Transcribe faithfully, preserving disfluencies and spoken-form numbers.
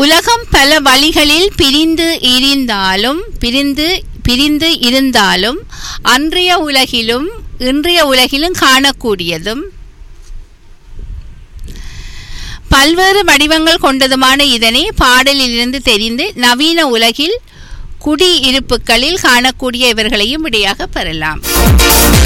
உலகம் பல வழிகளில் பிரிந்து இருந்தாலும் பிரிந்து பிரிந்து இருந்தாலும் அன்றைய உலகிலும் இன்றைய உலகிலும் காணக்கூடியதும் பல்வேறு வடிவங்கள் கொண்டதுமான இதனை பாடலிலிருந்து தெரிந்து நவீன உலகில் குடியிருப்புகளில் காணக்கூடிய இவர்களையும் விடையாக பெறலாம்.